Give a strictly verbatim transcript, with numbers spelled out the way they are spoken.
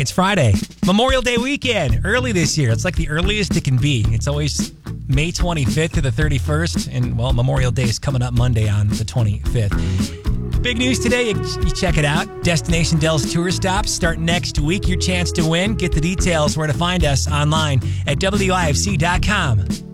it's Friday. Memorial Day weekend, early this year. It's like the earliest it can be. It's always May twenty-fifth to the thirty-first, and, well, Memorial Day is coming up Monday on the twenty-fifth. Big news today, you, you check it out. Destination Del's tour stops start next week. Your chance to win. Get the details where to find us online at W I F C dot com.